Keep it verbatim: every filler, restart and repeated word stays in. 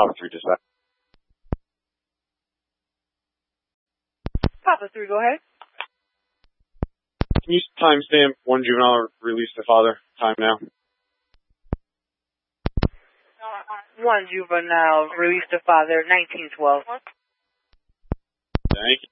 Papa three, decide. Papa three, go ahead. Can you timestamp one juvenile released the father? Time now. One juvenile released the father, nineteen twelve. Thank you.